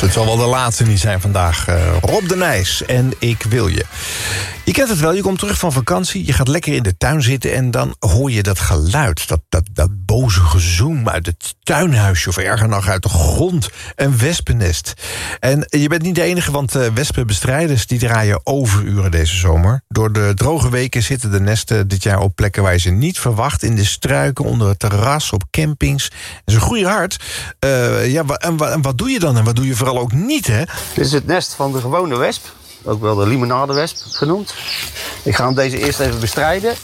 Het zal wel de laatste niet zijn vandaag. Rob de Nijs en Ik Wil Je. Je kent het wel, je komt terug van vakantie, je gaat lekker in de tuin zitten en dan hoor je dat geluid, dat boze gezoem uit het tuinhuisje of erger nog uit de grond, een wespennest. En je bent niet de enige, want wespenbestrijders die draaien overuren deze zomer. Door de droge weken zitten de nesten dit jaar op plekken waar je ze niet verwacht, in de struiken, onder het terras, op campings. En ze groeien hard. En wat doe je dan en wat doe je vooral ook niet, hè? Dit is het nest van de gewone wesp. Ook wel de limonadewesp genoemd. Ik ga hem deze eerst even bestrijden.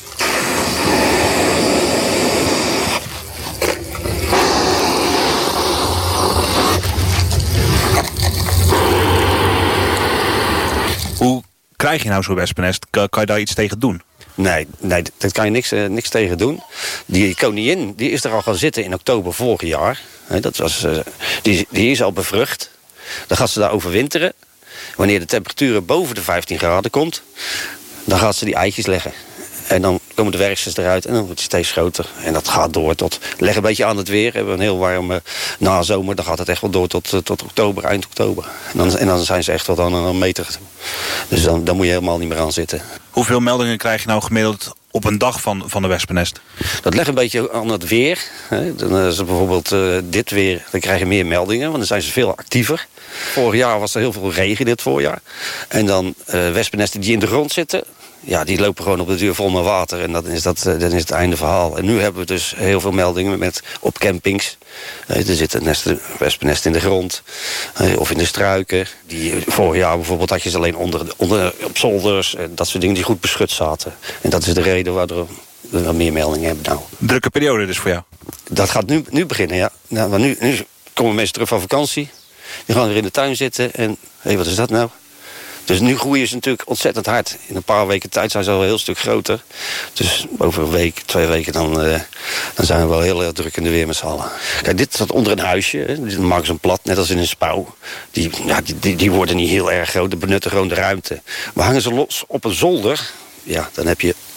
Hoe krijg je nou zo'n wespennest? Kan je daar iets tegen doen? Nee, daar kan je niks tegen doen. Die koningin die is er al gaan zitten in oktober vorig jaar. Die is al bevrucht. Dan gaat ze daar overwinteren. Wanneer de temperatuur boven de 15 graden komt, dan gaat ze die eitjes leggen. En dan komen de werksters eruit en dan wordt het steeds groter. En dat gaat door tot, leg een beetje aan het weer. Hebben we een heel warme nazomer, dan gaat het echt wel door tot oktober, eind oktober. En dan zijn ze echt wel aan een meter. Dus dan moet je helemaal niet meer aan zitten. Hoeveel meldingen krijg je nou gemiddeld op een dag van de wespennest? Dat legt een beetje aan het weer. Dan is het bijvoorbeeld dit weer, dan krijg je meer meldingen, want dan zijn ze veel actiever. Vorig jaar was er heel veel regen dit voorjaar. En dan wespennesten die in de grond zitten, ja, die lopen gewoon op de duur vol met water. En dan is het einde verhaal. En nu hebben we dus heel veel meldingen op campings. Er zitten wespennesten in de grond. Of in de struiken. Vorig jaar bijvoorbeeld had je ze alleen onder op zolders. En dat soort dingen die goed beschut zaten. En dat is de reden waardoor we wel meer meldingen hebben nou. Drukke periode dus voor jou? Dat gaat nu beginnen, ja. Nou, maar nu komen mensen terug van vakantie. Die gaan weer in de tuin zitten. En wat is dat nou? Dus nu groeien ze natuurlijk ontzettend hard. In een paar weken tijd zijn ze al een heel stuk groter. Dus over een week, 2 weken, dan zijn we wel heel erg druk in de weer met z'n allen. Kijk, dit staat onder een huisje. Hè. Dan maken ze een plat, net als in een spouw. Die worden niet heel erg groot, die benutten gewoon de ruimte. Maar hangen ze los op een zolder, ja, dan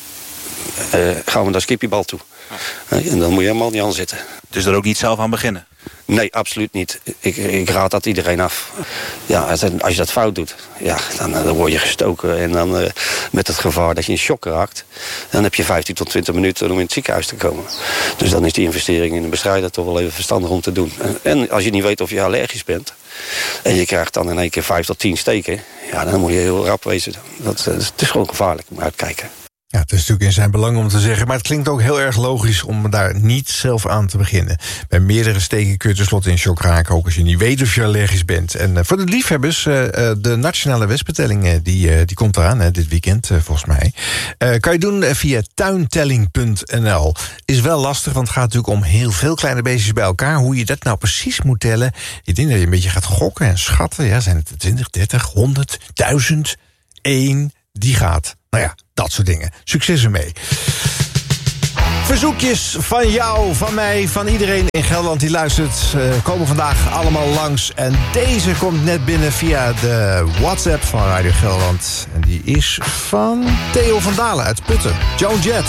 gaan we naar skippiebal toe. En dan moet je helemaal niet aan zitten. Dus er ook niet zelf aan beginnen? Nee, absoluut niet. Ik raad dat iedereen af. Ja, als je dat fout doet, ja, dan word je gestoken. En dan met het gevaar dat je in shock raakt. Dan heb je 15 tot 20 minuten om in het ziekenhuis te komen. Dus dan is die investering in de bestrijder toch wel even verstandig om te doen. En als je niet weet of je allergisch bent, en je krijgt dan in één keer 5 tot 10 steken, ja, dan moet je heel rap wezen. Het is gewoon gevaarlijk, moet uitkijken. Ja, het is natuurlijk in zijn belang om te zeggen, maar het klinkt ook heel erg logisch om daar niet zelf aan te beginnen. Bij meerdere steken kun je tenslotte in shock raken, ook als je niet weet of je allergisch bent. En voor de liefhebbers, de nationale wespentelling, die komt eraan, dit weekend volgens mij. Kan je doen via tuintelling.nl. Is wel lastig, want het gaat natuurlijk om heel veel kleine beestjes bij elkaar. Hoe je dat nou precies moet tellen. Ik denk dat je een beetje gaat gokken en schatten. Ja, zijn het 20, 30, 100, 1000, 1, die gaat. Nou ja, dat soort dingen. Succes ermee. Verzoekjes van jou, van mij, van iedereen in Gelderland die luistert, komen vandaag allemaal langs. En deze komt net binnen via de WhatsApp van Radio Gelderland. En die is van Theo van Dalen uit Putten. Joan Jett.